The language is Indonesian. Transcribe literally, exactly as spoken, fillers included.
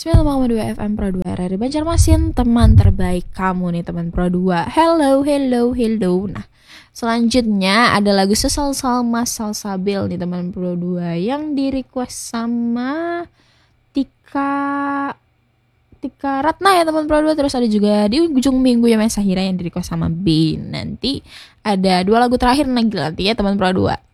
sembilan puluh dua F M Pro dua R R I Banjarmasin, teman terbaik kamu nih teman Pro dua. Hello, hello, hello. Nah, selanjutnya ada lagu Sesal Salma Salsabil nih teman Pro dua yang di request sama Tika Tika Ratna ya teman Pro dua. Terus ada juga di ujung minggu ya Mas Sahira yang di request sama B. Nanti ada dua lagu terakhir lagi nanti ya teman Pro dua.